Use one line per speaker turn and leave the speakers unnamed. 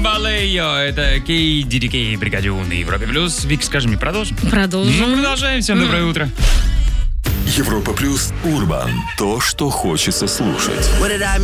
Бамбалео. Это KDDK, Бригадион на Европе Плюс. Вик, скажи мне, продолжим?
Продолжим.
Ну, продолжаем. Всем доброе утро.
Европа Плюс Урбан. То, что хочется слушать.